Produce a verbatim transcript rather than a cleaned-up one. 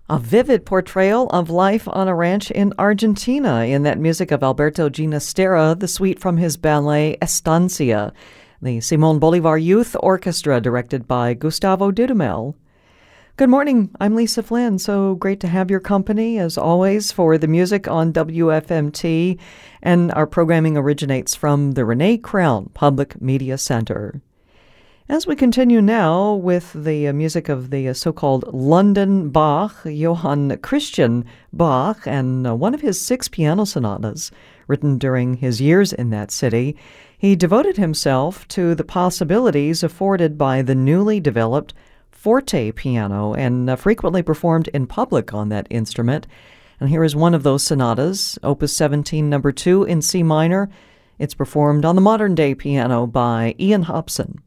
A vivid portrayal of life on a ranch in Argentina in that music of Alberto Ginastera, the suite from his ballet Estancia, the Simón Bolívar Youth Orchestra directed by Gustavo Dudamel. Good morning, I'm Lisa Flynn. So great to have your company, as always, for the music on W F M T, and our programming originates from the Renee Crown Public Media Center. As we continue now with the uh, music of the uh, so-called London Bach, Johann Christian Bach, and uh, one of his six piano sonatas written during his years in that city, he devoted himself to the possibilities afforded by the newly developed forte piano and uh, frequently performed in public on that instrument. And here is one of those sonatas, Opus seventeen, number two in C minor. It's performed on the modern-day piano by Ian Hobson.